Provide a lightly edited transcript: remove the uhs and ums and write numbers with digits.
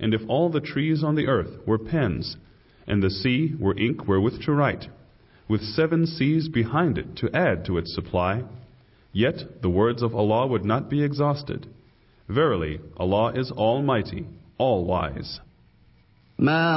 And if all the trees on the earth were pens, and the sea were ink wherewith to write, with 7 seas behind it to add to its supply, yet the words of Allah would not be exhausted. Verily, Allah is Almighty, All-Wise.